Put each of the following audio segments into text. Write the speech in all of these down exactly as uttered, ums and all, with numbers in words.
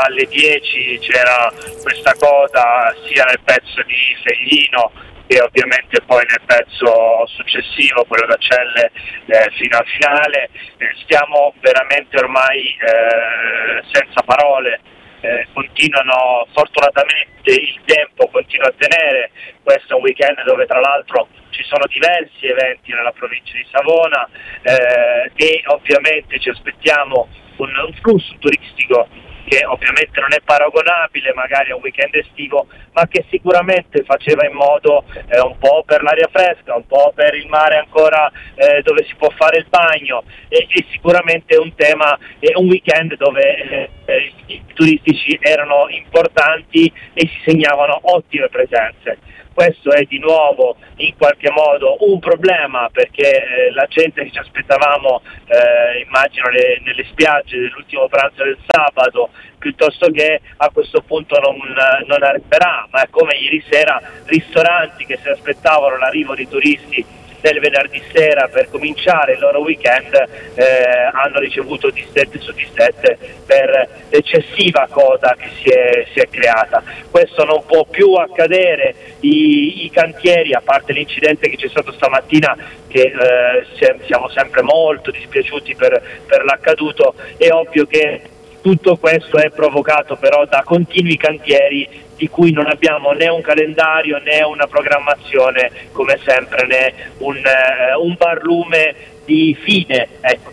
alle dieci c'era questa coda sia nel pezzo di Feglino e ovviamente poi nel pezzo successivo, quello da Celle, eh, fino al finale. Eh, stiamo veramente ormai eh, senza parole. Eh, continuano, fortunatamente il tempo continua a tenere. Questo è un weekend dove tra l'altro ci sono diversi eventi nella provincia di Savona eh, e ovviamente ci aspettiamo un, un flusso turistico che ovviamente non è paragonabile magari a un weekend estivo, ma che sicuramente faceva in modo eh, un po' per l'aria fresca, un po' per il mare ancora eh, dove si può fare il bagno e, e sicuramente un tema, eh, un weekend dove eh, i turistici erano importanti e si segnavano ottime presenze. Questo è di nuovo in qualche modo un problema perché eh, la gente che ci aspettavamo, eh, immagino le, nelle spiagge dell'ultimo pranzo del sabato, piuttosto che a questo punto non, non arriverà, ma è come ieri sera ristoranti che si aspettavano l'arrivo di turisti del venerdì sera per cominciare il loro weekend eh, hanno ricevuto dissette su dissette per l'eccessiva coda che si è, si è creata. Questo non può più accadere, i, i cantieri, a parte l'incidente che c'è stato stamattina che eh, siamo sempre molto dispiaciuti per, per l'accaduto, è ovvio che tutto questo è provocato però da continui cantieri di cui non abbiamo né un calendario né una programmazione, come sempre, né un, eh, un barlume di fine. Ecco.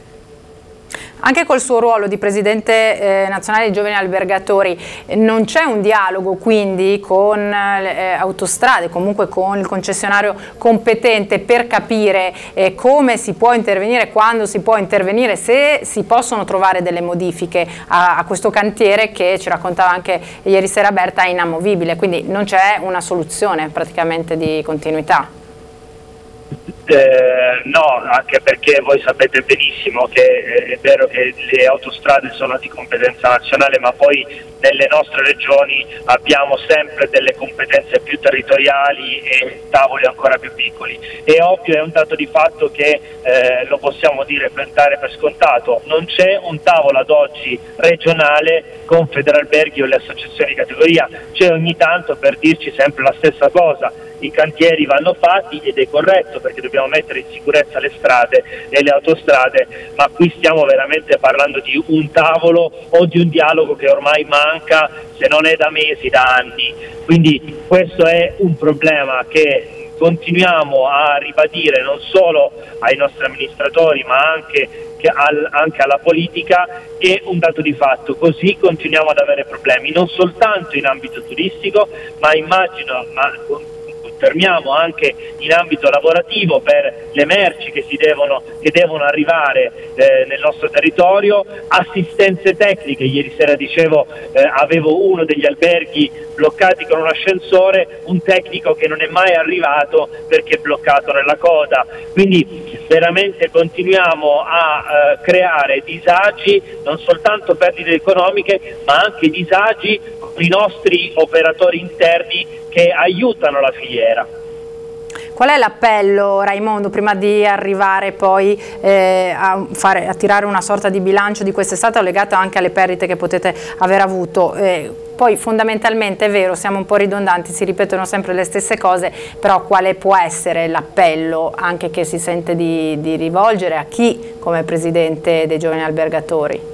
Anche col suo ruolo di presidente eh, nazionale dei giovani albergatori, eh, non c'è un dialogo quindi con eh, Autostrade, comunque con il concessionario competente per capire eh, come si può intervenire, quando si può intervenire, se si possono trovare delle modifiche a, a questo cantiere che ci raccontava anche ieri sera Berta è inamovibile, quindi non c'è una soluzione praticamente di continuità. Eh, no, anche perché voi sapete benissimo che eh, è vero che le autostrade sono di competenza nazionale, ma poi nelle nostre regioni abbiamo sempre delle competenze più territoriali e tavoli ancora più piccoli. È ovvio, è un dato di fatto che eh, lo possiamo dire per dare per scontato, non c'è un tavolo ad oggi regionale con Federalberghi o le associazioni di categoria, c'è ogni tanto per dirci sempre la stessa cosa. I cantieri vanno fatti ed è corretto perché dobbiamo mettere in sicurezza le strade e le autostrade, ma qui stiamo veramente parlando di un tavolo o di un dialogo che ormai manca, se non è da mesi, da anni. Quindi questo è un problema che continuiamo a ribadire non solo ai nostri amministratori ma anche, che al, anche alla politica. È un dato di fatto, così continuiamo ad avere problemi non soltanto in ambito turistico ma immagino ma fermiamo anche in ambito lavorativo per le merci che si devono, che devono arrivare eh, nel nostro territorio, assistenze tecniche. Ieri sera dicevo eh, avevo uno degli alberghi bloccati con un ascensore, un tecnico che non è mai arrivato perché è bloccato nella coda, quindi veramente continuiamo a eh, creare disagi, non soltanto perdite economiche ma anche disagi con i nostri operatori interni che aiutano la filiera. Qual è l'appello, Raimondo, prima di arrivare poi eh, a, fare, a tirare una sorta di bilancio di quest'estate legato anche alle perdite che potete aver avuto? Eh, poi fondamentalmente è vero, siamo un po' ridondanti, si ripetono sempre le stesse cose, però quale può essere l'appello anche che si sente di, di rivolgere a chi come presidente dei giovani albergatori?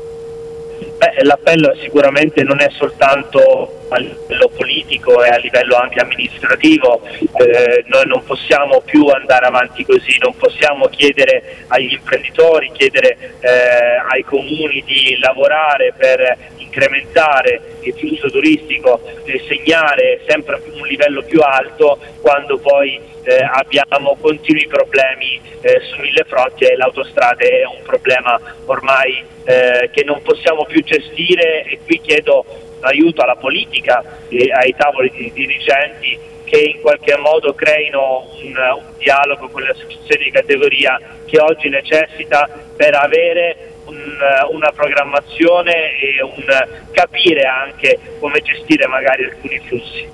L'appello sicuramente non è soltanto a livello politico e a livello anche amministrativo, eh, noi non possiamo più andare avanti così, non possiamo chiedere agli imprenditori, chiedere eh, ai comuni di lavorare per incrementare il flusso turistico e segnare sempre un livello più alto quando poi Eh, abbiamo continui problemi eh, su mille fronti e l'autostrada è un problema ormai eh, che non possiamo più gestire, e qui chiedo aiuto alla politica e ai tavoli di dirigenti che in qualche modo creino un, un dialogo con le associazioni di categoria che oggi necessita per avere un, una programmazione e un capire anche come gestire magari alcuni flussi.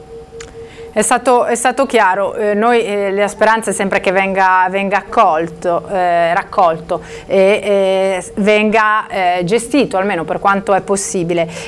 È stato, è stato chiaro, eh, noi eh, la speranza è sempre che venga, venga accolto, eh, raccolto e eh, venga eh, gestito almeno per quanto è possibile.